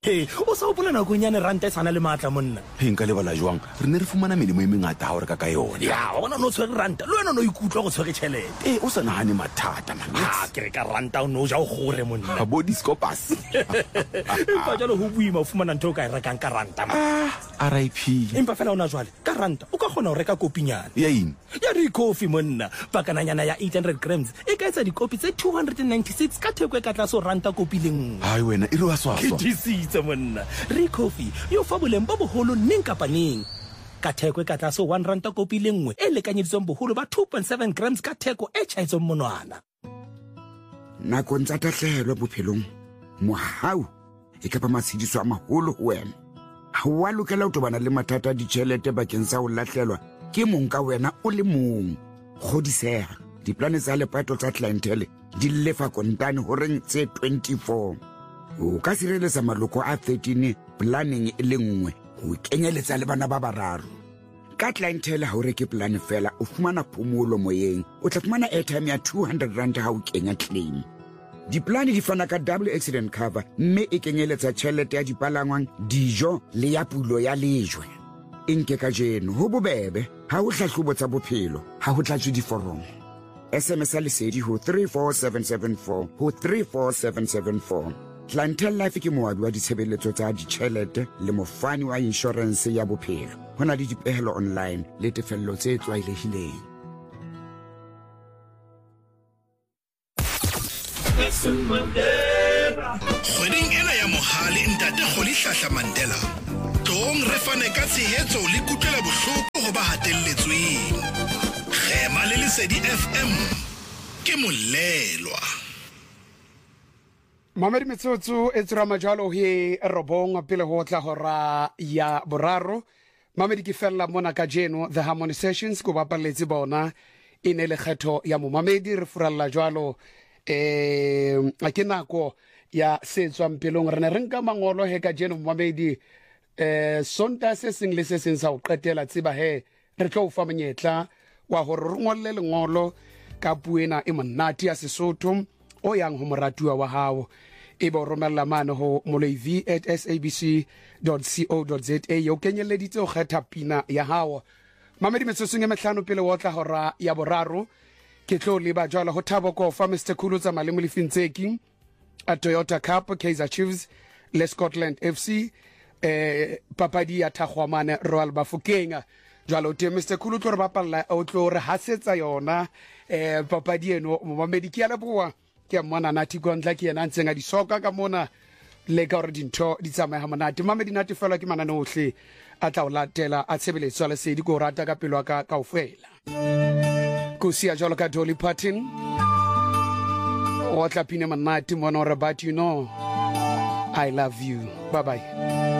Hey, o sa hopola nakong yane ranta e sana le matla monna. He nka lebala jwang re ne re fumana melemo e mengata ha o reka ka yona. Ya ona no tshwere ranta le wena no ikutlwa go tshwere tšhelete. O sa nagane mathata man. Ke re ka ranta o no ja o gore monna. A body scopus. Empa jalo ho buima o fumana ntho o ka e rekang ka ranta man. RIP. Empa fela ona jwale ka ranta o ka kgona ho reka kopinyana. Ya eng? Ya re coffee monna. Pakananyana ya 800 grams e ka etsa dikopi tse 296 ka theko e ka tlase ho ranta kopi le nngwe. Hai wena e re wa swaswa. Monna re coffee yo fa boleng bo boholo neng kapa neng ka theko e ka tlase 1 ranta kopi le nngwe e lekanyeditsweng boholo ba 2.7 grams ka theko e tšhaetsweng monwana. Nakong tsa tahlehelo bophelong mohau e ka ba matshediso a maholo ho wena. Ha wa lokela ho tobana le mathata a ditjhelete bakeng sa ho lahlelwa ke mong ka wena o le mong. Kgodiseha diplane tsa lepato tsa clientele di lefa kontane ho reng tse 24. O ka sireletsa maloko a 13 planning e le nngwe ho kenyeletsa le bana ba bararo. Ka clientele ha o reke plan fela o fumana phomolo moyeng o tla fumana airtime ya 200 rand ha o kenya claim. Diplane di fana ka double accident cover mme e kenyeletsa tjhelete ya dipalangwang dijo le ya pulo ya lejwe. Enke ka jeno ho bobebe ha o hlahlobo tsa bophelo ha ho tlatswe diforomo. SMS lesedi ho 34774 ho 34774. Clientele Life ke moabi wa ditshebeletso tsa ditjhelete le mofani wa insurance ya bophelo. Hona le dipehelo online le tefello tse tlwaelehileng. Kgweding ena ya mohale ntate Kgoli Hlahla Mandela. Tong re fane ka tshehetso le kutlwela bohloko ho ba hatelletsweng. Khema le Lesedi FM ke molelwa. Mamedi metsotso e tsura majalo he robong pele ho tla hora ya boraro. Mamedi ke fella mona ka jeno the Harmony Sessions go bapaletse bona ine le kgetho ya mo mamedi re furalla jwalo a ke nako ya setswang pelong re ne re nka mangolo he ka jeno mamedi sonta se seng le se seng sa o qetela tseba he re tlo fa monyetla wa hore re ngolle lengolo ka puena e monate ya Sesotho o yang ho moratuwa wa hao e bo romella mane ho molevi@sabc.co.za yo kenyeleditse o kgetha pina ya hao. Mamedi metsotso e mehlano pele wa tla hora ya boraro ke tlo leba jwala ho Thabo Kofa Mr Khulu tsa malemo le Fintseki a Toyota Cup Kaizer Chiefs le Scotland FC papadi ya Thagwamane Royal Bafokeng jwalo te Mr Khulu tlo re bapalla o tlo re hasetsa yona papadi eno Mamedi ke ya leboa ke mona nati go ntla ke yena ntsenga di soka ka mona le ka re dintho di tsamaya ha monate Mamedi nati fela ke manane ohle a tla o latela a tshebeletso le sedi go rata ka pelo ka ofela go sia jalo ka Dolly Parton o tla pina manate mona re but you know I love you bye bye.